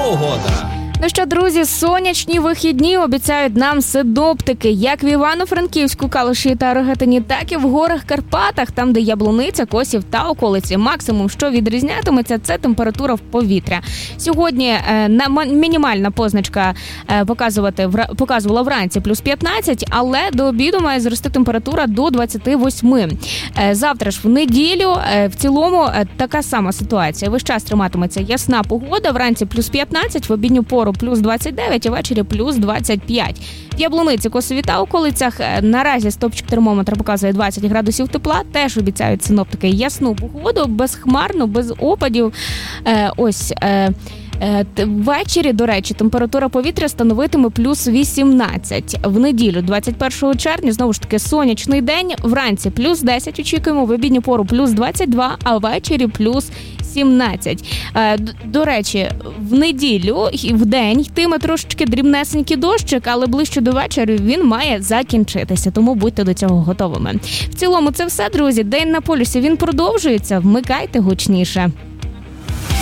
погода. Ну що, друзі, сонячні вихідні обіцяють нам синоптики, як в Івано-Франківську, Калуші та Рогатині, так і в горах Карпатах, там, де Яблуниця, Косів та околиці. Максимум, що відрізнятиметься, це температура в повітря. Сьогодні мінімальна позначка показувала вранці плюс 15, але до обіду має зрости температура до 28. Завтра ж в неділю в цілому така сама ситуація. Весь час триматиметься ясна погода, вранці плюс 15, в обідню пору плюс 29, а ввечері плюс 25. В Яблуниці, Косові та околицях наразі стопчик термометра показує 20 градусів тепла. Теж обіцяють синоптики ясну погоду, безхмарну, без опадів. Ввечері, до речі, температура повітря становитиме плюс 18. В неділю, 21 червня, знову ж таки сонячний день. Вранці плюс 10 очікуємо, в обідню пору плюс 22, а ввечері плюс 17. До речі, в неділю в день йтиме трошечки дрібнесенький дощик, але ближче до вечора він має закінчитися, тому будьте до цього готовими. В цілому це все, друзі. День на полюсі, він продовжується. Вмикайте гучніше.